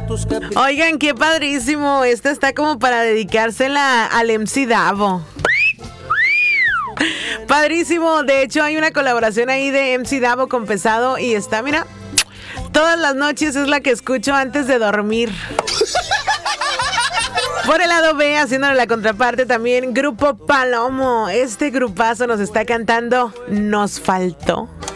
Oigan, qué padrísimo. Esta está como para dedicársela al MC Davo. Padrísimo. De hecho, hay una colaboración ahí de MC Davo con Pesado y está, mira, todas las noches es la que escucho antes de dormir. Por el lado B, haciéndole la contraparte también, Grupo Palomo. Este grupazo nos está cantando Nos Faltó.